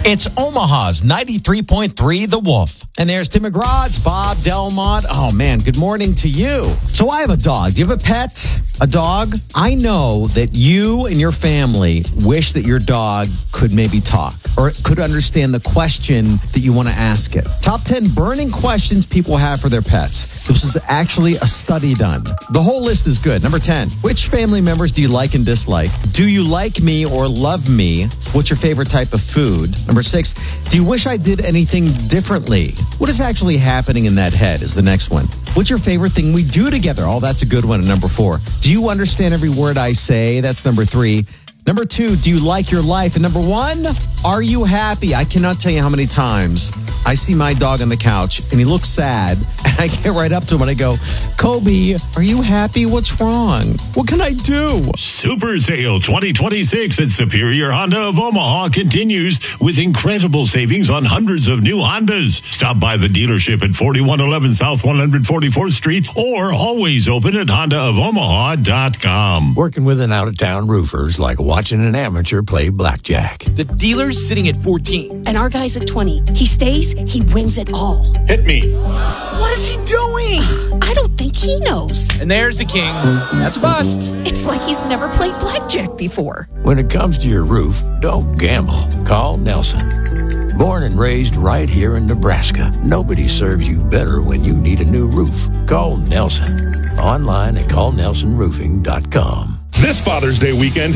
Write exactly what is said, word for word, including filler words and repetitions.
It's Omaha's ninety-three point three The Wolf. And there's Tim McGraw. It's Bob Delmont. Oh, man, good morning to you. So I have a dog. Do you have a pet? A dog? I know that you and your family wish that your dog could maybe talk or could understand the question that you want to ask it. Top ten burning questions people have for their pets. This is actually a study done. The whole list is good. Number ten, which family members do you like and dislike? Do you like me or love me? What's your favorite type of food? Number six, do you wish I did anything differently? What is actually happening in that head is the next one. What's your favorite thing we do together? Oh, that's a good one. And number four, do you understand every word I say? That's number three. Number two, do you like your life? And number one, are you happy? I cannot tell you how many times I see my dog on the couch and he looks sad and I get right up to him and I go, Kobe, are you happy? What's wrong? What can I do? Super Sale twenty twenty-six at Superior Honda of Omaha continues with incredible savings on hundreds of new Hondas. Stop by the dealership at forty-one eleven South one hundred forty-fourth Street or always open at honda of omaha dot com. Working with an out-of-town roofer is like watching an amateur play blackjack. The dealer's sitting at fourteen. And our guy's at twenty. He stays, he wins it all. Hit me. What is he doing? I don't think he knows. And there's the king. That's a bust. It's like he's never played blackjack before. When it comes to your roof, don't gamble. Call Nelson. Born and raised right here in Nebraska, nobody serves you better when you need a new roof. Call Nelson. Online at call nelson roofing dot com. This Father's Day weekend,